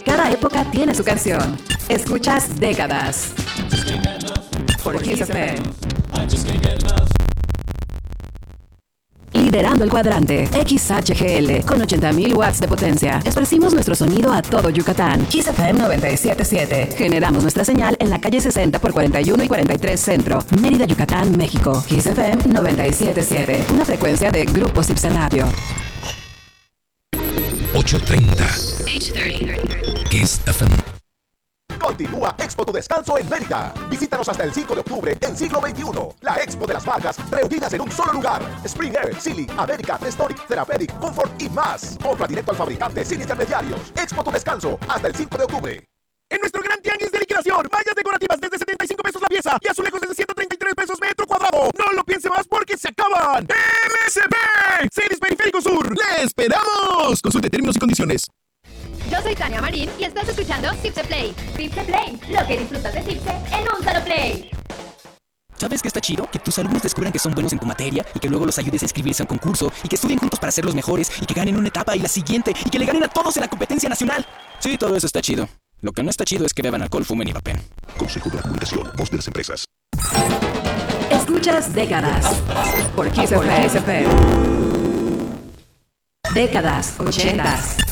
Cada época tiene su canción. Escuchas Décadas por Kiss FM. Liderando el cuadrante, XHGL, con 80.000 watts de potencia. Esparcimos nuestro sonido a todo Yucatán. Kiss FM 97.7. Generamos nuestra señal en la calle 60 por 41 y 43 Centro, Mérida, Yucatán, México. Kiss FM 97.7. Una frecuencia de Grupo Cipse Radio. 8:30. Kiss FM. Continúa Expo Tu Descanso en Mérida. Visítanos hasta el 5 de octubre en Siglo XXI. La expo de las marcas reunidas en un solo lugar. Spring Air, Silly, América, Restoric, Therapeutic, Comfort y más. Compra directo al fabricante sin intermediarios. Expo Tu Descanso hasta el 5 de octubre. En nuestro gran tianguis de liquidación, mallas decorativas desde 75 pesos la pieza y azulejos desde 133 pesos metro cuadrado. No lo piense más porque se acaban. MSP, Celis Periférico Sur. ¡Le esperamos! Consulte términos y condiciones. Yo soy Tania Marín y estás escuchando Cipse Play. Cipse Play, lo que disfrutas de Cipse en un solo play. ¿Sabes qué está chido? Que tus alumnos descubran que son buenos en tu materia y que luego los ayudes a inscribirse a un concurso y que estudien juntos para ser los mejores y que ganen una etapa y la siguiente y que le ganen a todos en la competencia nacional. Sí, todo eso está chido. Lo que no está chido es que beban alcohol, fumen y vapen. Consejo de la Comunicación, voz de las empresas. Escuchas Décadas por Kiss FM. Décadas 80s.